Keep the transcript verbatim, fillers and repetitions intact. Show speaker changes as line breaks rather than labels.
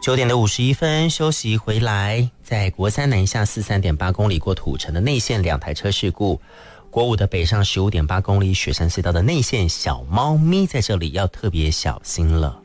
九点的五十一分，休息回来，在国三南下四三点八公里过土城的内线两台车事故，国五的北上十五点八公里雪山隧道的内线小猫咪在这里要特别小心了。